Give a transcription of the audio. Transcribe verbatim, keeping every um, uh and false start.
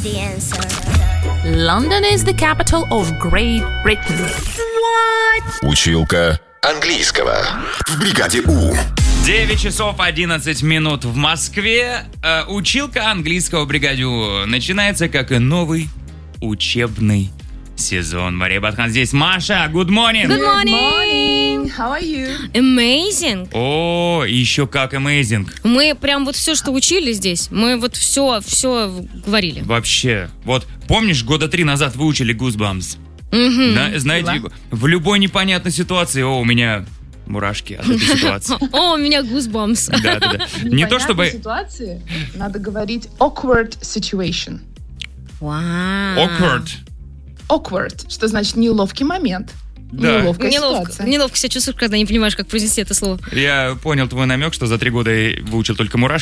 the answer. London is the capital of Great Britain. What? Училка английского в бригаде У. девять часов одиннадцать минут в Москве. Э, училка английского в бригаде У начинается, как и новый учебный сезон. Мария Батхан здесь. Маша, good morning. Good morning. Morning. How are you? Amazing. О, еще как amazing. Мы прям вот все, что учили здесь, мы вот все, все говорили. Вообще. Вот, помнишь, года три назад вы учили Goosebumps? Мгм. Да, знаете, в любой непонятной ситуации, о, у меня мурашки от этой ситуации. О, у меня goosebumps. Да, да, да. В Не то непонятной чтобы... ситуации надо говорить awkward situation. Вау. Awkward. Awkward, что значит неловкий момент. Да. Неловкая Неловко, ситуация. неловко себя чувствуешь, когда не понимаешь, как произнести это слово. Я понял твой намек, что за три года я выучил только мурашки.